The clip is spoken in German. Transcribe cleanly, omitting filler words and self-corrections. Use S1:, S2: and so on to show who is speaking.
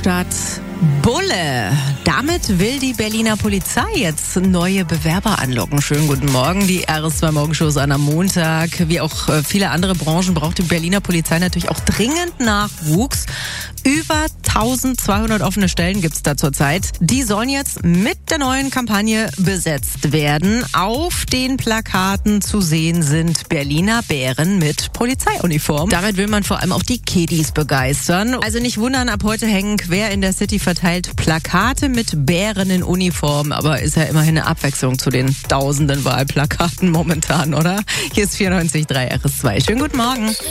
S1: Stadt Bulle. Damit will die Berliner Polizei jetzt neue Bewerber anlocken. Schönen guten Morgen. Die RS2 Morgenshow ist an am Montag. Wie auch viele andere Branchen braucht die Berliner Polizei natürlich auch dringend Nachwuchs. Über 1200 offene Stellen gibt's da zurzeit. Die sollen jetzt mit der neuen Kampagne besetzt werden. Auf den Plakaten zu sehen sind Berliner Bären mit Polizeiuniform. Damit will man vor allem auch die Kiddies begeistern. Also nicht wundern, ab heute hängen quer in der City verteilt Plakate mit Bären in Uniform. Aber ist ja immerhin eine Abwechslung zu den tausenden Wahlplakaten momentan, oder? Hier ist 94.3 RS2. Schönen guten Morgen.